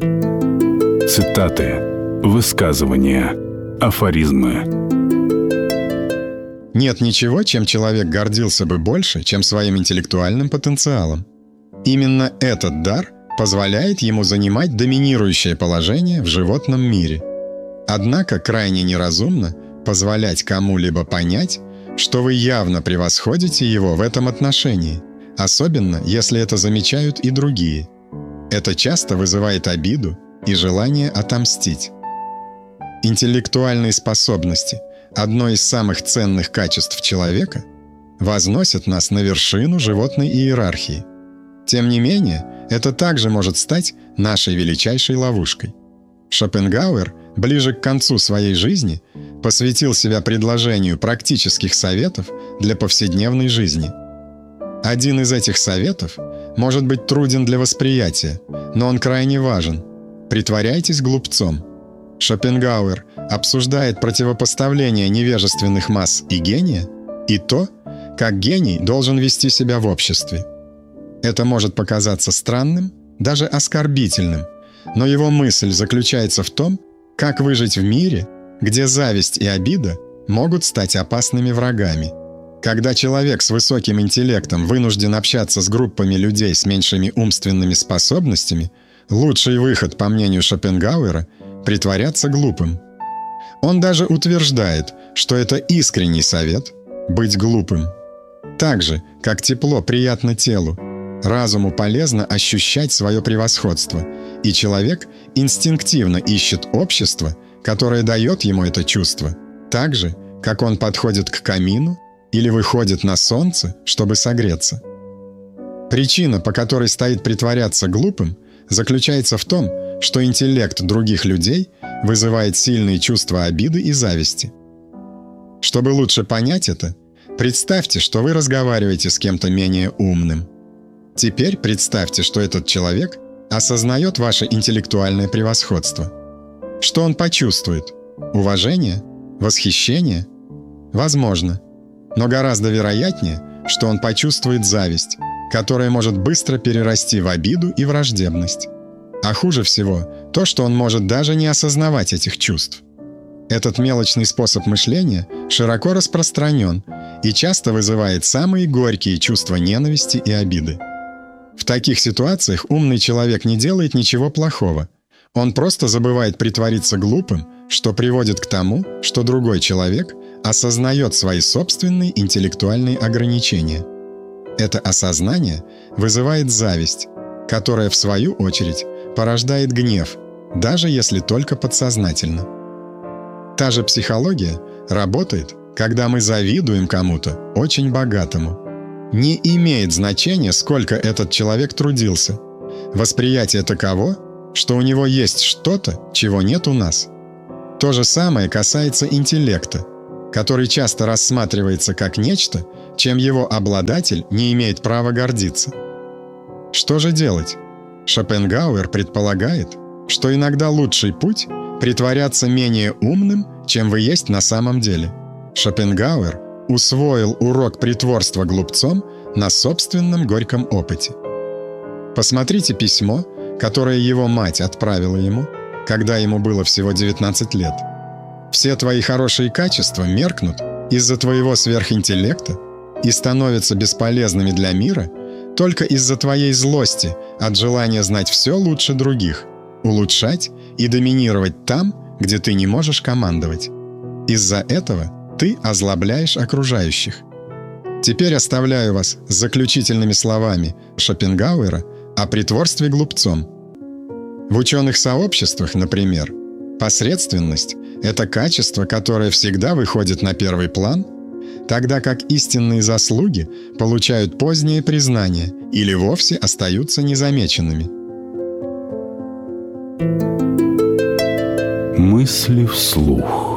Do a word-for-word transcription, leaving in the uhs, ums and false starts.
Цитаты, высказывания, афоризмы. Нет ничего, чем человек гордился бы больше, чем своим интеллектуальным потенциалом. Именно этот дар позволяет ему занимать доминирующее положение в животном мире. Однако крайне неразумно позволять кому-либо понять, что вы явно превосходите его в этом отношении, особенно если это замечают и другие. Это часто вызывает обиду и желание отомстить. Интеллектуальные способности, одно из самых ценных качеств человека, возносят нас на вершину животной иерархии. Тем не менее, это также может стать нашей величайшей ловушкой. Шопенгауэр ближе к концу своей жизни посвятил себя предложению практических советов для повседневной жизни. Один из этих советов может быть труден для восприятия, но он крайне важен. Притворяйтесь глупцом. Шопенгауэр обсуждает противопоставление невежественных масс и гения и то, как гений должен вести себя в обществе. Это может показаться странным, даже оскорбительным, но его мысль заключается в том, как выжить в мире, где зависть и обида могут стать опасными врагами. Когда человек с высоким интеллектом вынужден общаться с группами людей с меньшими умственными способностями, лучший выход, по мнению Шопенгауэра, притворяться глупым. Он даже утверждает, что это искренний совет – быть глупым. Так же, как тепло приятно телу, разуму полезно ощущать свое превосходство, и человек инстинктивно ищет общество, которое дает ему это чувство, так же, как он подходит к камину или выходит на солнце, чтобы согреться. Причина, по которой стоит притворяться глупым, заключается в том, что интеллект других людей вызывает сильные чувства обиды и зависти. Чтобы лучше понять это, представьте, что вы разговариваете с кем-то менее умным. Теперь представьте, что этот человек осознает ваше интеллектуальное превосходство. Что он почувствует? Уважение? Восхищение? Возможно. Но гораздо вероятнее, что он почувствует зависть, которая может быстро перерасти в обиду и враждебность. А хуже всего то, что он может даже не осознавать этих чувств. Этот мелочный способ мышления широко распространен и часто вызывает самые горькие чувства ненависти и обиды. В таких ситуациях умный человек не делает ничего плохого. Он просто забывает притвориться глупым, что приводит к тому, что другой человек осознает свои собственные интеллектуальные ограничения. Это осознание вызывает зависть, которая, в свою очередь, порождает гнев, даже если только подсознательно. Та же психология работает, когда мы завидуем кому-то очень богатому. Не имеет значения, сколько этот человек трудился. Восприятие таково, что у него есть что-то, чего нет у нас. То же самое касается интеллекта, который часто рассматривается как нечто, чем его обладатель не имеет права гордиться. Что же делать? Шопенгауэр предполагает, что иногда лучший путь – притворяться менее умным, чем вы есть на самом деле. Шопенгауэр усвоил урок притворства глупцом на собственном горьком опыте. Посмотрите письмо, которое его мать отправила ему, когда ему было всего девятнадцать лет. «Все твои хорошие качества меркнут из-за твоего сверхинтеллекта и становятся бесполезными для мира только из-за твоей злости от желания знать все лучше других, улучшать и доминировать там, где ты не можешь командовать. Из-за этого ты озлобляешь окружающих». Теперь оставляю вас с заключительными словами Шопенгауэра о притворстве глупцом. В ученых сообществах, например, посредственность – это качество, которое всегда выходит на первый план, тогда как истинные заслуги получают позднее признание или вовсе остаются незамеченными. Мысли вслух.